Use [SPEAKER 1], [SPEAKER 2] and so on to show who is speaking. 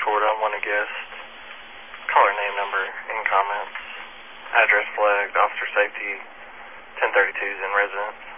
[SPEAKER 1] record unwanted guest. Caller name, number, in comments. Address flagged, officer safety, 1032 is in residence.